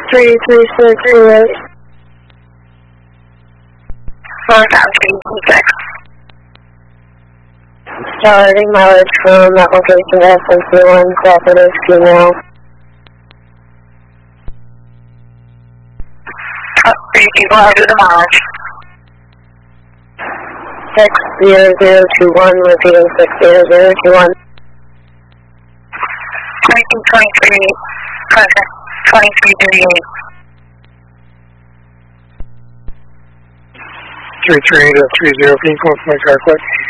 33638. 4326. Starting mileage from that location to SNC1, cooperative female. Three people out of the mileage. 60021, repeating 60021. 2223, present, 2338. 33 to 30, can you come up to my car quick?